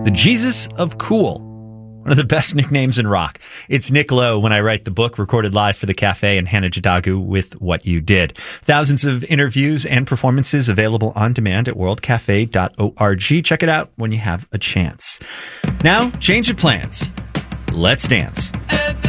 The Jesus of Cool. One of the best nicknames in rock. It's Nick Lowe when I write the book, recorded live for the Cafe, and Hannah Jadagu with What You Did. Thousands of interviews and performances available on demand at worldcafe.org. Check it out when you have a chance. Now, change of plans. Let's dance.